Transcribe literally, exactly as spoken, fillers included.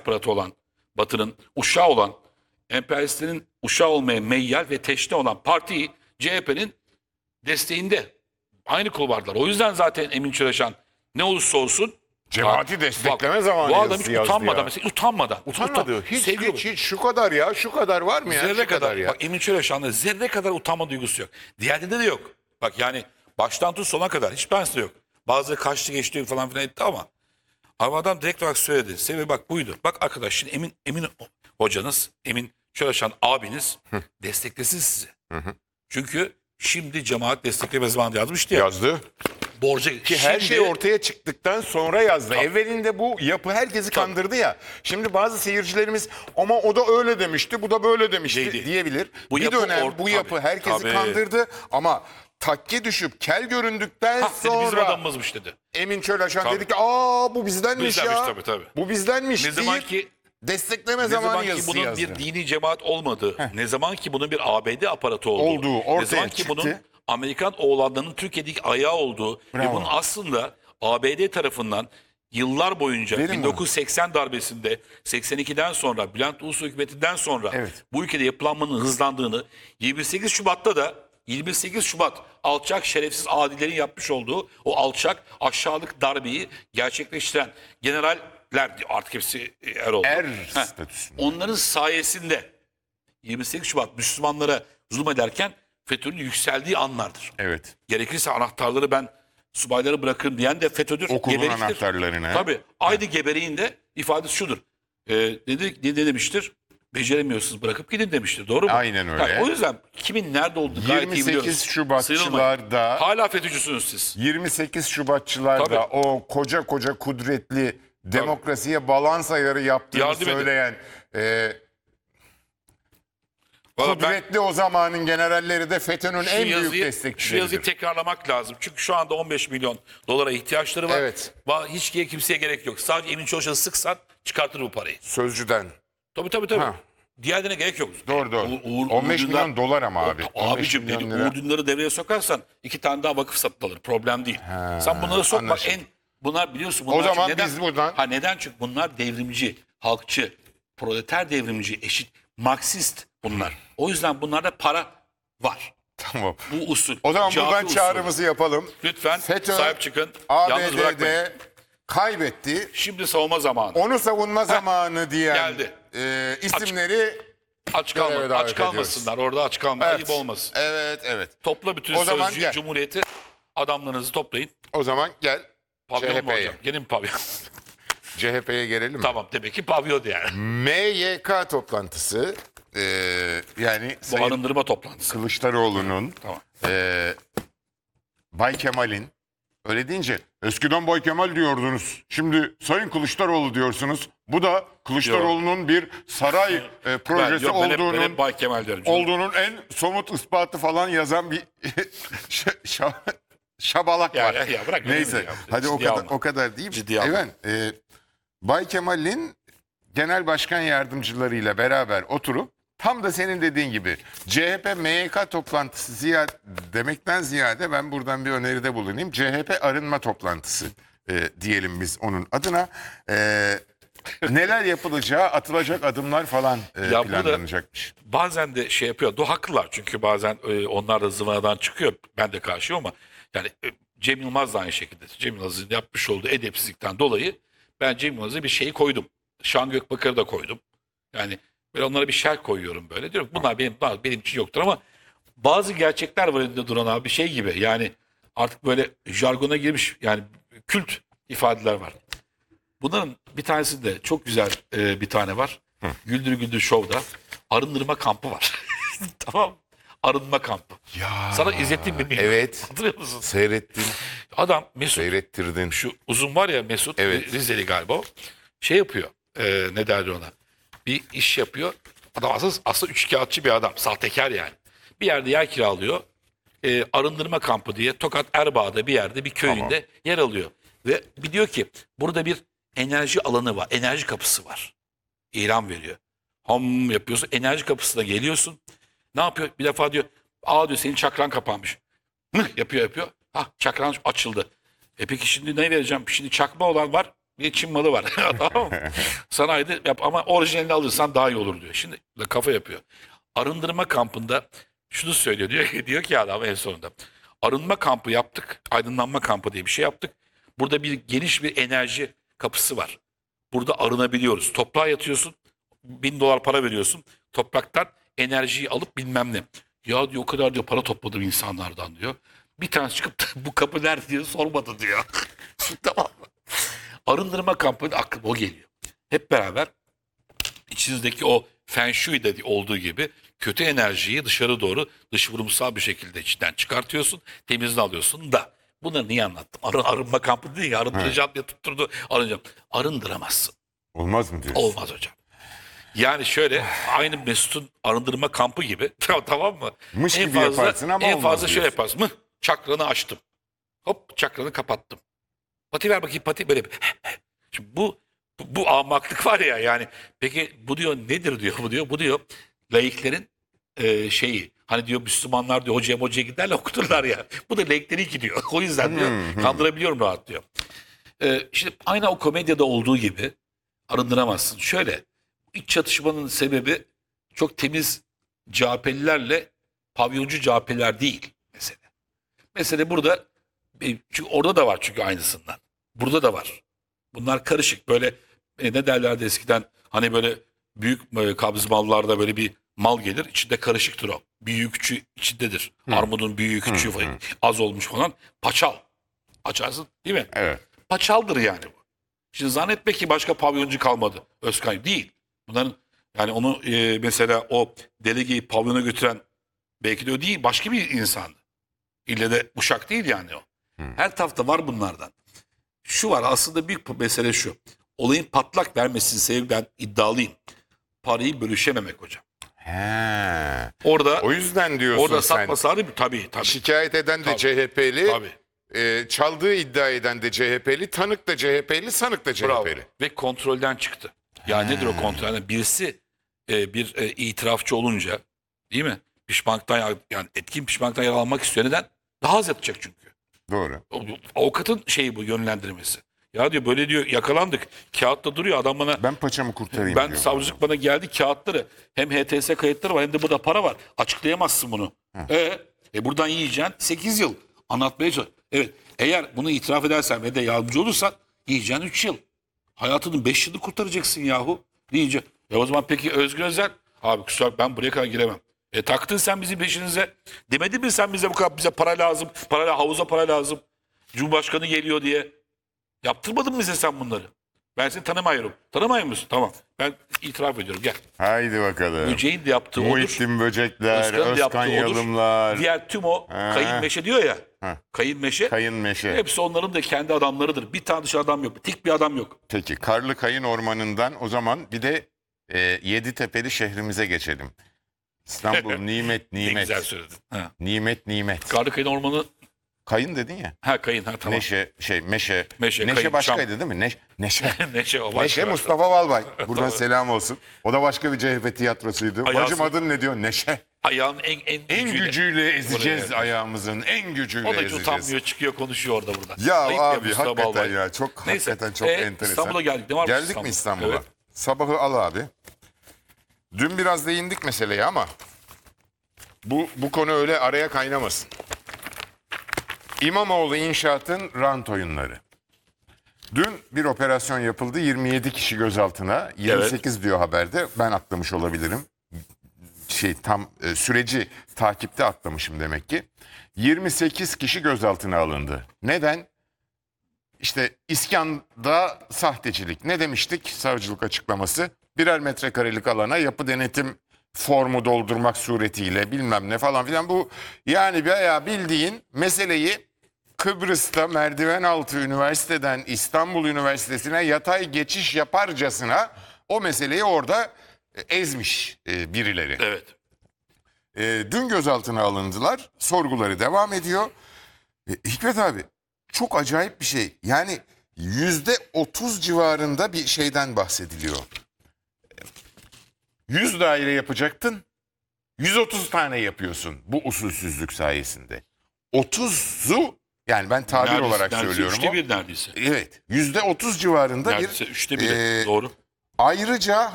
aparatı olan, Batı'nın uşağı olan, emperyalistlerin uşağı olmaya meyyal ve teşne olan partiyi C H P'nin desteğinde. Aynı kulvarlar. O yüzden zaten Emin Çeleşan ne olursa olsun Cemaati destekleme zamanı bu adam yazısı hiç yazdı utanmadan ya. mesela utanmadan. Utanmadı. Utan- Hiç, Sevgili hiç, hiç şu kadar ya. Şu kadar var mı ya? Zerre Şu kadar, ya. bak Emin Çeleşan'da zerre kadar utanma duygusu yok. Diğerinde de yok. Bak yani baştan tut sona kadar hiç tanesi yok. Bazıları kaçtı geçti falan filan etti ama ama adam direkt olarak söyledi. Sebebi bak buydu. Bak arkadaş şimdi Emin Emin hocanız, Emin Çeleşan abiniz desteklesin sizi. Çünkü şimdi cemaat destekleme zamanı yazmıştı ya. Yazdı. Borca Ki her şey ortaya çıktıktan sonra yazdı. Tabii. Evvelinde bu yapı herkesi kandırdı ya. Şimdi bazı seyircilerimiz ama o da öyle demişti, bu da böyle demişti Değil. diyebilir. Bu bir yapı dönem or- bu yapı tabii, herkesi tabii. kandırdı ama takke düşüp kel göründükten Ha, dedi, bizim sonra adamımızmış dedi. Emin Çölaşan Tabii. dedi ki aa bu bizdenmiş, Bizdenmiş ya. tabii, tabii. Bu bizdenmiş Ne zaman deyip ki destekleme Ne zamanı zaman ki yazısı bunun yazdı. bir dini cemaat olmadığı, ne zaman ki bunun bir A B D aparatı olduğu, Olduğu ortaya ne zaman ki çıktı. bunun Amerikan oğlanlarının Türkiye'deki ayağı olduğu ve Bravo. bunun aslında A B D tarafından yıllar boyunca Verin bin dokuz yüz seksen darbesinde seksen ikiden sonra Bülent Ulusoy hükümetinden sonra Evet. bu ülkede yapılanmanın hızlandığını yirmi sekiz Şubat'ta da yirmi sekiz Şubat alçak şerefsiz adilerin yapmış olduğu o alçak aşağılık darbeyi gerçekleştiren generaller artık hepsi er oldu. Er Heh. statüsünde. Onların sayesinde yirmi sekiz Şubat Müslümanlara zulmederken FETÖ'nün yükseldiği anlardır. Evet. Gerekirse anahtarları ben subaylara bırakırım diyen de FETÖ'dür. Okulun geberiktir. anahtarlarını. Tabii. Aynı gebereğin de ifadesi şudur. Ee, dedi, ne, ne demiştir? Beceremiyorsunuz bırakıp gidin demiştir. Doğru mu? Aynen öyle. Yani o yüzden kimin nerede olduğunu gayet iyi yirmi biliyoruz. sekiz Sıyrılmayın. Şubatçılarda Hala FETÖ'cüsünüz siz. yirmi sekiz Şubatçılarda Tabii. o koca koca kudretli demokrasiye balans ayarı yaptığını Yardım edin. söyleyen e, Vallahi ben kudretli o zamanın generalleri de FETÖ'nün şu en büyük yazıyı, şu yazıyı destekçileridir. tekrarlamak lazım. Çünkü şu anda on beş milyon dolara ihtiyaçları var. Evet. Va- Hiç kimseye gerek yok. Sadece Emin Çoluşan'ı sıksan çıkartır bu parayı. Sözcüden. Tabii tabii tabii. Ha. Diğerlerine gerek yok. Doğru doğru. Uğur- Uğur- on beş Uğur milyon Dündar- dolar ama abi. O- on beş Abicim milyon dedi, lira. Uğur Dündar'ı devreye sokarsan iki tane daha vakıf satın alır. Problem değil. Sen bunları sokma. anlaşıldı. En, bunlar biliyorsun. Bunlar O zaman çünkü neden, biz buradan- Ha neden? Çünkü bunlar devrimci, halkçı, proleter devrimci, eşit, Marksist bunlar. O yüzden bunlarda para var. Tamam. Bu usul. O zaman Cafi buradan usulü. çağrımızı yapalım. Lütfen FETÖ sahip çıkın. Yalnız bırakmayın. A B D'de kaybetti. Şimdi savunma zamanı. Onu savunma zamanı diyen geldi. e, isimleri Aç, göreve kalma, davet aç kalmasınlar. Orada aç kalma. Ayıp olmasın. Evet, evet. Topla bütün O zaman Sözcü'yü, gel. Cumhuriyeti, adamlarınızı toplayın. O zaman gel Pavyon mu CHP'ye. hocam? Gelin pavyon. C H P'ye gelelim mi? Tamam demek ki pavyon yani. M Y K toplantısı e, yani Bu Sayın arındırma toplantısı. Kılıçdaroğlu'nun Tamam. e, Bay Kemal'in öyle deyince eskiden Bay Kemal diyordunuz. Şimdi Sayın Kılıçdaroğlu diyorsunuz. Bu da Kılıçdaroğlu'nun bir saray e, Ben, projesi yok, ben hep, ben olduğunun hep Bay Kemal diyorum. canım. olduğunun en somut ispatı falan yazan bir ş- şa- şabalak Ya, var. ya, ya bırak, Neyse. önemli ya. Hadi o Ciddiye kadar alma. o kadar değil. Ciddiye alma. Evet. e, Bay Kemal'in genel başkan yardımcılarıyla beraber oturup tam da senin dediğin gibi C H P M Y K toplantısı ziyade, demekten ziyade ben buradan bir öneride bulunayım. C H P arınma toplantısı e, diyelim biz onun adına. E, neler yapılacağı, atılacak adımlar falan e, Ya burada- planlanacakmış. Bazen de şey yapıyor. Do haklılar çünkü bazen e, onlar da zıvanadan çıkıyor. Ben de karşıyım ama yani e, Cem Yılmaz da aynı şekilde. Cem Yılmaz'ın yapmış olduğu edepsizlikten dolayı ben Cem Yılmaz'a bir şeyi koydum. Şan Gökbakar'ı da koydum. Yani ben onlara bir şerh koyuyorum böyle. Diyorum ki bunlar benim benim için yoktur ama bazı gerçekler var önünde duran abi şey gibi. Yani artık böyle jargona girmiş yani kült ifadeler var. Bunların bir tanesi de çok güzel e, bir tane var. Güldür Güldür Show'da arındırma kampı var. Tamam. Arınma kampı. Ya, Sana izlettim bilmiyorum. evet. Hatırlıyor musun? Seyrettin, Adam Mesut seyrettirdin. şu uzun var ya Mesut Evet. Rizeli galiba o. Şey yapıyor. E, ne derdi ona? Bir iş yapıyor. Adam aslında, aslında üçkağıtçı bir adam. Sahtekar yani. Bir yerde yer kiralıyor. E, arındırma kampı diye Tokat Erbaa'da bir yerde bir köyünde yer alıyor. Ve bir diyor ki burada bir enerji alanı var. Enerji kapısı var. İlan veriyor. Ham yapıyorsun. Enerji kapısına geliyorsun. Ne yapıyor? Bir defa diyor. Aa diyor senin çakran kapanmış. Mıh yapıyor yapıyor. Ah çakran açıldı. E peki şimdi ne vereceğim? Şimdi çakma olan var. Bir Çin malı var. Tamam mı? Sanayide yap ama orijinalini alırsan daha iyi olur diyor. Şimdi kafa yapıyor. Arındırma kampında şunu söylüyor. Diyor, ki- diyor ki adam en sonunda. Arınma kampı yaptık. Aydınlanma kampı diye bir şey yaptık. Burada bir geniş bir enerji kapısı var. Burada arınabiliyoruz. Toprağa yatıyorsun. Bin dolar para veriyorsun. Topraktan enerjiyi alıp bilmem ne. Ya diyor o kadar diyor para topladım insanlardan diyor. Bir tanesi çıkıp bu kapı nerede diye sormadı diyor. Tamam mı? Arındırma kampının aklıma o geliyor. Hep beraber içinizdeki o Feng Shui'de olduğu gibi kötü enerjiyi dışarı doğru dış vurumsal bir şekilde içinden çıkartıyorsun. Temizini alıyorsun da. Bunları niye anlattım? Arı, arınma kampı değil ya arındıracağım diye tutturdu. Arınacağım. Arındıramazsın. Olmaz mı diyorsun? Olmaz hocam. Yani şöyle aynı Mesut'un arındırma kampı gibi tamam mı? Mış en gibi fazla, yaparsın ama en olmaz fazla şöyle diyorsun. yaparsın. Mıh, çakranı açtım. Hop çakranı kapattım. Pati ver bakayım pati böyle. Şimdi bu, bu bu ahmaklık var ya yani. Peki bu diyor nedir diyor bu diyor. Bu diyor laiklerin e, şeyi. Hani diyor Müslümanlar diyor hocaya hocaya giderler okuturlar ya. Bu da laikleri gidiyor. O yüzden diyor kandırabiliyorum rahat diyor. E, işte aynı o komedyada olduğu gibi arındıramazsın. Şöyle iç çatışmanın sebebi çok temiz C H P'lilerle pavyoncu C H P'liler değil mesele. Mesele burada e, çünkü orada da var çünkü aynısından. Burada da var. Bunlar karışık böyle e, ne derlerdi eskiden hani böyle büyük e, kabz mallarda böyle bir mal gelir içinde karışıktır o. Büyüğü küçüğü içindedir. Armudun büyüğü küçüğü falan, az olmuş falan. Paçal. Açarsın değil mi? Evet. Paçaldır yani bu. Şimdi zannetme ki başka pavyoncu kalmadı. Özkay değil. Bunların yani onu e, mesela o delegeyi pavyona götüren belki de o değil başka bir insandı. İlle de Uşak değil yani o. Her tarafta var bunlardan. Şu var aslında büyük mesele şu. Olayın patlak vermesinin sebebi ben iddialıyım. Parayı bölüşememek hocam. He. Orada O yüzden diyorsun orada sen. satmasaydı tabii tabii. Şikayet eden de Tabii. C H P'li, Tabii. e, çaldığı iddia eden de C H P'li, tanık da C H P'li, sanık da C H Bravo. P'li. Ve kontrolden çıktı. Yani nedir o kontrolden? Birisi e, bir e, itirafçı olunca değil mi? Pişmanlıktan yar- yani etkin pişmanlıktan yararlanmak istiyor. Neden? Daha az yatacak çünkü. Doğru. O- Avukatın şeyi bu yönlendirmesi. Ya diyor böyle diyor yakalandık. Kağıtta duruyor adam bana Ben paçamı kurtarayım ben diyor. savcılık bana geldi kağıtları hem H T S kayıtları var hem de burada para var. Açıklayamazsın bunu. E, e buradan yiyeceksin sekiz yıl. Anlatmaya çalış. Evet eğer bunu itiraf edersen ve de yardımcı olursan yiyeceksin üç yıl. Hayatının beş yılı kurtaracaksın yahu. Deyince e o zaman peki Özgür Özel abi kusura bakma, ben buraya kadar giremem. E taktın sen bizi peşinize. Demedin mi sen bize bu kadar bize para lazım. Para, havuza para lazım. Cumhurbaşkanı geliyor diye. Yaptırmadın mı bize sen bunları? Ben seni tanımıyorum. Tanımıyor musun? Tamam. Ben itiraf ediyorum. Gel. Haydi bakalım. Böceğin de yaptığı odur. Muhittin Böcekler, Özkan'ın da yaptığı Özkan odur. Yalımlar, Diğer tüm o kayın meşe diyor ya. Ha. Kayın meşe. Kayın Meşe. Hepsi onların da kendi adamlarıdır. Bir tane dışı adam yok. Tik bir adam yok. Peki Karlı Kayın Ormanı'ndan o zaman bir de e, Yeditepe'li şehrimize geçelim. İstanbul nimet Ne nimet. güzel söyledin. Ha. Nimet nimet. Karlıkayın ormanı. Kayın dedin ya. Ha kayın. Ha tamam. Neşe şey meşe. Meşe, Neşe kayın, başkaydı değil mi? Neş, neşe. Neşe o başka. Neşe Mustafa Balbay. Buradan selam olsun. O da başka bir C H P tiyatrosuydu. Ayağı- Bacım adın ne diyor? Neşe. Ayağın en, en, En gücüyle. gücüyle ezeceğiz Buraya. ayağımızın. En gücüyle O da hiç ezeceğiz. utanmıyor çıkıyor konuşuyor orada burada. Ya Ayıp abi Mustafa hakikaten Balbay. ya çok Neyse, hakikaten çok e, enteresan. İstanbul'a geldik. Ne var Geldik İstanbul? mi İstanbul'a? Evet. Sabahı al abi. Dün biraz değindik meseleye ama bu bu konu öyle araya kaynamasın. İmamoğlu İnşaat'ın rant oyunları. Dün bir operasyon yapıldı. yirmi yedi kişi gözaltına. yirmi sekiz diyor haberde. Ben atlamış olabilirim. Şey tam e, süreci takipte atlamışım demek ki. yirmi sekiz kişi gözaltına alındı. Neden? İşte iskanda sahtecilik. Ne demiştik? Savcılık açıklaması. Birer metrekarelik alana yapı denetim formu doldurmak suretiyle bilmem ne falan filan. Bu yani bayağı bildiğin meseleyi Kıbrıs'ta merdiven altı üniversiteden İstanbul Üniversitesi'ne yatay geçiş yaparcasına o meseleyi orada e, ezmiş e, birileri. Evet. E, dün gözaltına alındılar. Sorguları devam ediyor. E, Hikmet abi çok acayip bir şey. Yani yüzde otuz civarında bir şeyden bahsediliyor. yüz daire yapacaktın. yüz otuz tane yapıyorsun bu usulsüzlük sayesinde. otuzu Yani ben tabir Neredeyse- olarak neredeyse söylüyorum. Üçte o. bir neredeyse. Evet. yüzde otuz civarında Neredeyse bir üçte bir. e, Doğru. ayrıca